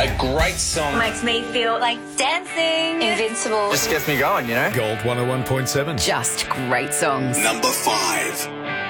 A great song. Makes me feel like dancing. Invincible. Just gets me going, you know? Gold 101.7. Just great songs. Number 5.